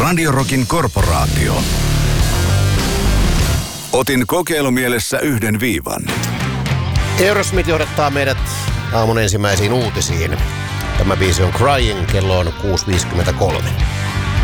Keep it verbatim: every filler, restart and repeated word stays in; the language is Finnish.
Radio Rockin korporaatio. Otin kokeilumielessä yhden viivan. Aerosmith johdattaa meidät aamun ensimmäisiin uutisiin. Tämä biisi on Crying, kello on kuusi viisikymmentäkolme.